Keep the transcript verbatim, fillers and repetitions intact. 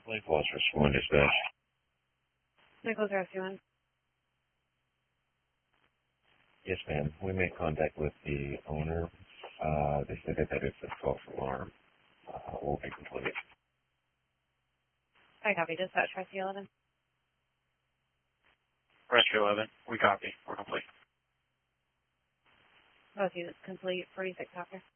Lake Walsh for one dispatch. Nichols Rescue One. Yes, ma'am. We made contact with the owner. Uh, they said that it's a false alarm. Uh, will be completed. I copy. Dispatch Rescue eleven. Rescue eleven, we copy. We're complete. Both units complete. forty-six Hopper.